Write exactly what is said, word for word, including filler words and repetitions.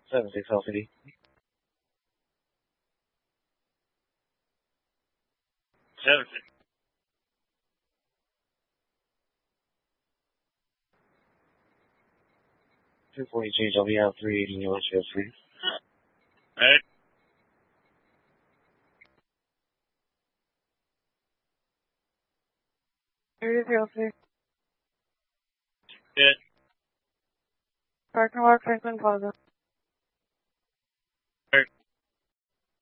seven six L C D. Seven six. two forty change, I'll be out three eighty North Field, please. Alright. thirty-three oh three. Good. Parking lot, Franklin Plaza.